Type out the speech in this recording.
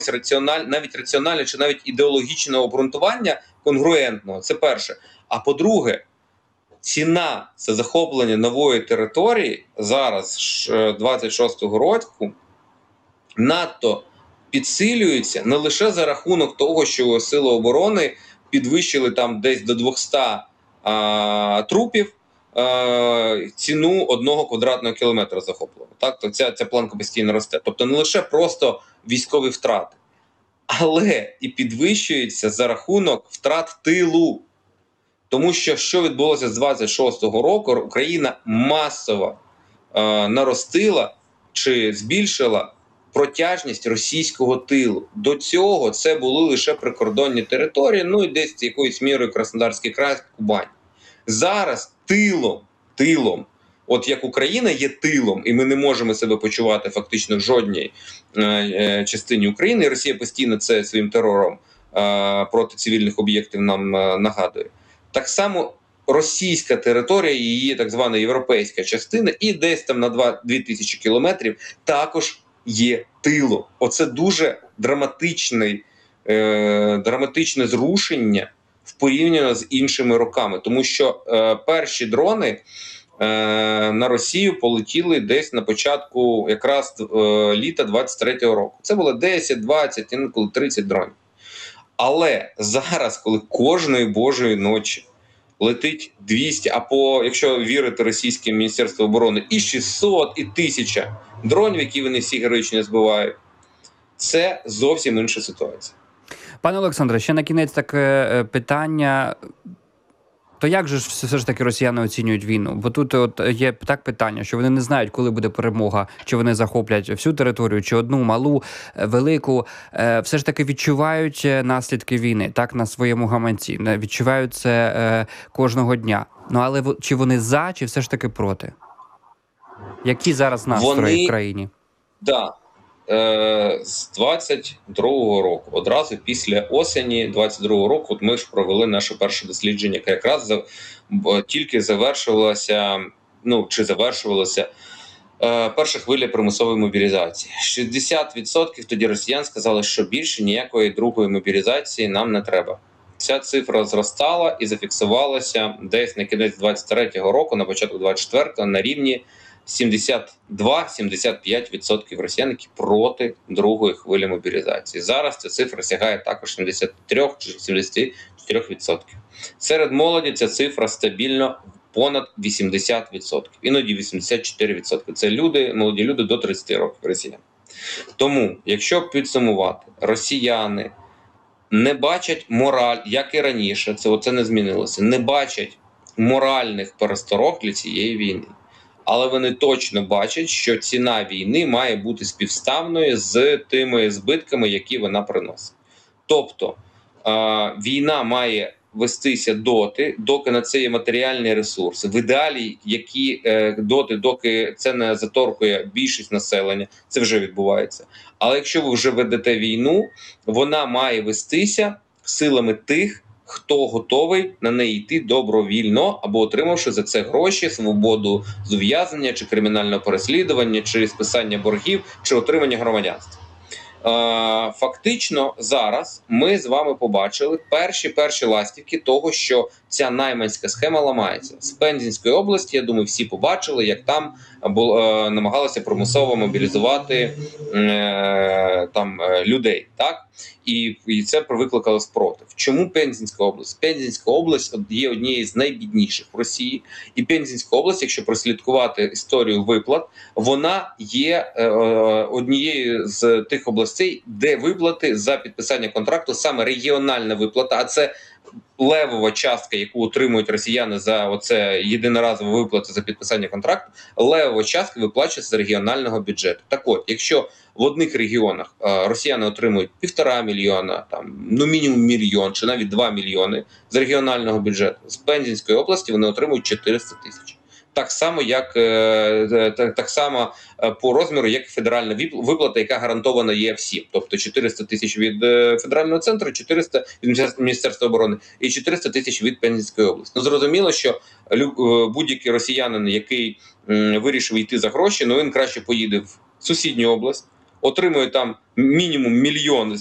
навіть раціональне чи навіть ідеологічного обґрунтування конгруентного. Це перше. А по-друге, ціна за захоплення нової території зараз, 26-го року, надто підсилюється не лише за рахунок того, що Сили оборони підвищили там десь до 200 трупів ціну 1 квадратного кілометра захопленого. Так, то ця планка постійно росте. Тобто не лише просто військові втрати, але і підвищується за рахунок втрат тилу. Тому що відбулося з 26-го року, Україна масово наростила чи збільшила протяжність російського тилу. До цього це були лише прикордонні території, ну і десь якоюсь мірою Краснодарський край, Кубань. Зараз тилом, от як Україна є тилом, і ми не можемо себе почувати фактично в жодній частині України, і Росія постійно це своїм терором проти цивільних об'єктів нам нагадує. Так само російська територія, її так звана європейська частина, і десь там на 2000 кілометрів також є тилом. Оце дуже драматичне зрушення в порівняно з іншими роками. Тому що перші дрони на Росію полетіли десь на початку якраз літа 23-го року. Це було 10, 20, інколи 30 дронів. Але зараз, коли кожної божої ночі летить 200, якщо вірити російським Міністерству оборони, і 600, і 1000 дронів, які вони всі героїчно збивають, це зовсім інша ситуація. Пане Олександре, ще на кінець таке питання. То як же все ж таки росіяни оцінюють війну? Бо тут є так питання, що вони не знають, коли буде перемога, чи вони захоплять всю територію, чи одну, малу, велику. Все ж таки відчувають наслідки війни, так, на своєму гаманці. Відчувають це кожного дня. Ну, але чи вони за, чи все ж таки проти? Які зараз настрої в країні? Так. З 22-го року, одразу після осені 22-го року, ми ж провели наше перше дослідження, яке якраз тільки завершувалася перша хвиля примусової мобілізації. 60% тоді росіян сказали, що більше ніякої другої мобілізації нам не треба. Ця цифра зростала і зафіксувалася десь на кінець 23-го року, на початку 24-го, на рівні 72-75% росіян, які проти другої хвилі мобілізації. Зараз ця цифра сягає також 73-74%. Серед молоді ця цифра стабільно понад 80%, іноді 84%. Це молоді люди до 30 років росіян. Тому, якщо підсумувати, росіяни не бачать як і раніше, це не змінилося, не бачать моральних пересторог для цієї війни. Але вони точно бачать, що ціна війни має бути співставною з тими збитками, які вона приносить. Тобто війна має вестися доки на це є матеріальні ресурси. В ідеалі, доки це не заторкує більшість населення, це вже відбувається. Але якщо ви вже ведете війну, вона має вестися силами тих, хто готовий на неї йти добровільно, або отримавши за це гроші, свободу з ув'язнення, чи кримінального переслідування, чи списання боргів, чи отримання громадянства. Фактично зараз ми з вами побачили перші ластівки того, що ця найманська схема ламається. З Пензенської області, я думаю, всі побачили, як там намагалися примусово мобілізувати людей, так? І це викликало спротив. Чому Пензенська область? Пензенська область є однією з найбідніших в Росії. І Пензенська область, якщо прослідкувати історію виплат, вона є однією з тих областей, де виплати за підписання контракту, саме регіональна виплата, а це левова частка, яку отримують росіяни за оце єдиноразову виплату за підписання контракту, левова частка виплачується з регіонального бюджету. Так от, якщо в одних регіонах росіяни отримують 1,5 мільйона, мінімум 1 мільйон, чи навіть 2 мільйони з регіонального бюджету, з Пензенської області вони отримують 400 тисяч. Так само по розміру, як федеральна виплата, яка гарантована є всім. Тобто 400 тисяч від федерального центру, 400 від Міністерства оборони і 400 тисяч від Пензенської області. Зрозуміло, що будь-який росіянин, який вирішив йти за гроші, він краще поїде в сусідню область, отримує там мінімум мільйон